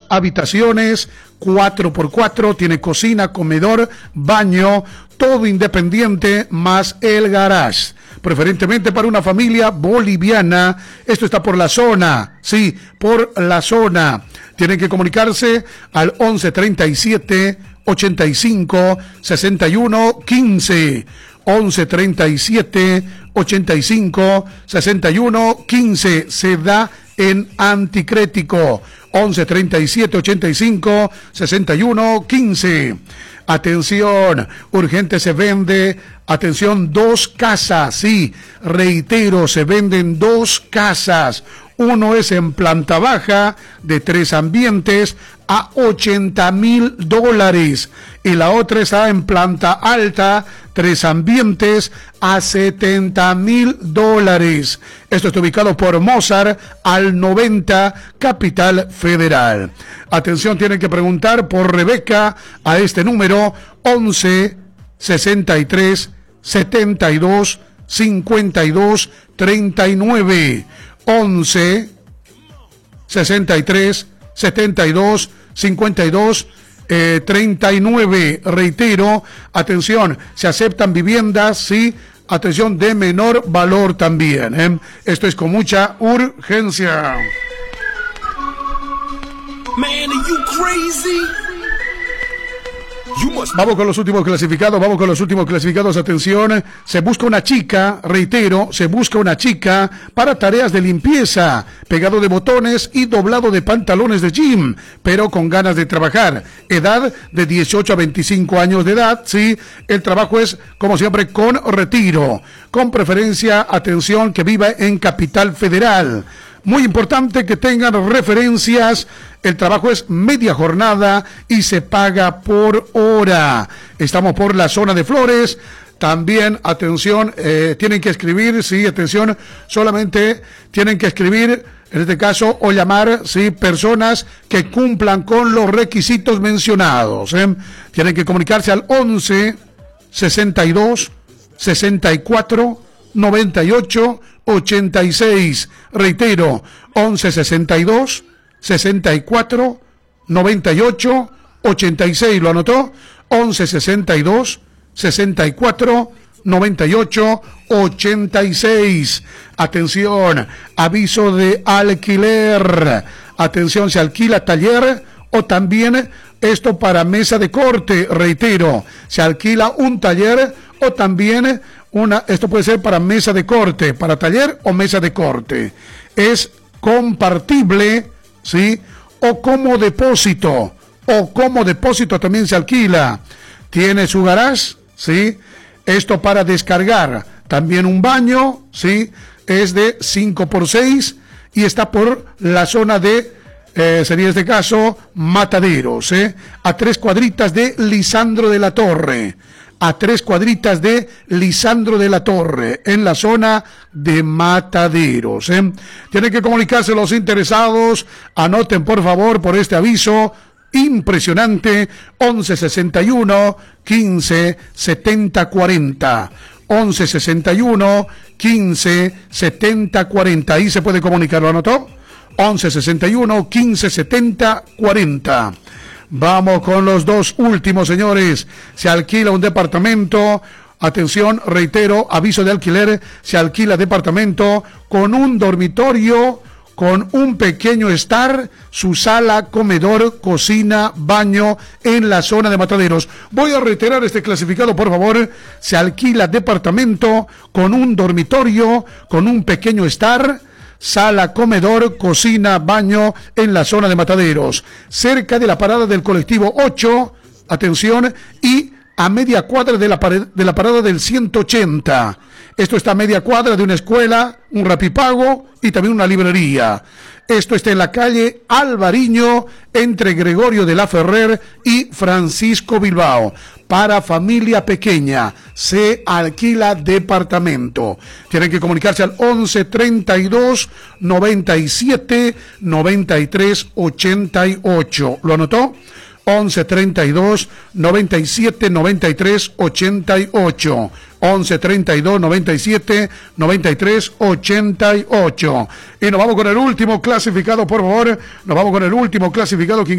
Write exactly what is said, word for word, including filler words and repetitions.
habitaciones, cuatro por cuatro, tiene cocina, comedor, baño, todo independiente, más el garage. Preferentemente para una familia boliviana. Esto está por la zona, sí, por la zona. Tienen que comunicarse al once treinta y siete, ochenta y cinco, sesenta y uno, quince. once treinta y siete, ochenta y cinco, sesenta y uno, quince. Se da en Anticrético. once treinta y siete, ochenta y cinco, sesenta y uno, quince. Atención, urgente se vende, atención, dos casas, sí, reitero, se venden dos casas. Uno es en planta baja, de tres ambientes, a ochenta mil dólares. Y la otra está en planta alta, tres ambientes, a setenta mil dólares. Esto está ubicado por Mozart, al noventa, Capital Federal. Atención, tienen que preguntar por Rebeca a este número, once, sesenta y tres, setenta y dos, cincuenta y dos, treinta y nueve. once, sesenta y tres, setenta y dos, cincuenta y dos, treinta y nueve. Reitero, atención, se aceptan viviendas, sí, atención, de menor valor también, ¿eh? Esto es con mucha urgencia. Man, are you crazy? Vamos con los últimos clasificados, vamos con los últimos clasificados, atención, se busca una chica, reitero, se busca una chica para tareas de limpieza, pegado de botones y doblado de pantalones de gym, pero con ganas de trabajar, edad de dieciocho a veinticinco años de edad, sí, el trabajo es, como siempre, con retiro, con preferencia, atención, que viva en Capital Federal. Muy importante que tengan referencias. El trabajo es media jornada y se paga por hora. Estamos por la zona de Flores. También, atención, eh, tienen que escribir, sí, atención, solamente tienen que escribir, en este caso, o llamar, sí, personas que cumplan con los requisitos mencionados. ¿eh? Tienen que comunicarse al once, sesenta y dos, sesenta y cuatro, noventa y ocho, ochenta y seis. Reitero, once sesenta y dos, sesenta y cuatro, noventa y ocho, ochenta y seis. ¿Lo anotó? once sesenta y dos, sesenta y cuatro, noventa y ocho, ochenta y seis. Atención, aviso de alquiler. Atención, se alquila taller o también esto para mesa de corte. Reitero, se alquila un taller o también una, esto puede ser para mesa de corte, para taller o mesa de corte. Es compartible, ¿sí? O como depósito, o como depósito también se alquila. Tiene su garage, ¿sí? Esto para descargar. También un baño, ¿sí? Es de cinco por seis y está por la zona de, eh, sería este caso, Mataderos, ¿eh? A tres cuadritas de Lisandro de la Torre. A tres cuadritas de Lisandro de la Torre, en la zona de Mataderos. ¿eh? Tienen que comunicarse los interesados, anoten por favor por este aviso impresionante, once sesenta y uno, quince, setenta, cuarenta. once sesenta y uno, quince, setenta, cuarenta. Ahí se puede comunicar, ¿lo anotó? once sesenta y uno, quince, setenta, cuarenta. Vamos con los dos últimos, señores. Se alquila un departamento. Atención, reitero, aviso de alquiler. Se alquila departamento con un dormitorio, con un pequeño estar, su sala, comedor, cocina, baño en la zona de Mataderos. Voy a reiterar este clasificado, por favor. Se alquila departamento con un dormitorio, con un pequeño estar, sala, comedor, cocina, baño en la zona de Mataderos, cerca de la parada del colectivo ocho, atención, y a media cuadra de la, pared, de la parada del ciento ochenta. Esto está a media cuadra de una escuela, un rapipago y también una librería. Esto está en la calle Alvariño, entre Gregorio de la Ferrer y Francisco Bilbao. Para familia pequeña, se alquila departamento. Tienen que comunicarse al once treinta y dos, noventa y siete, noventa y tres, ochenta y ocho. ¿Lo anotó? once treinta y dos, noventa y siete, noventa y tres, ochenta y ocho. once treinta y dos, noventa y siete, noventa y tres, ochenta y ocho. Y nos vamos con el último clasificado, por favor. Nos vamos con el último clasificado.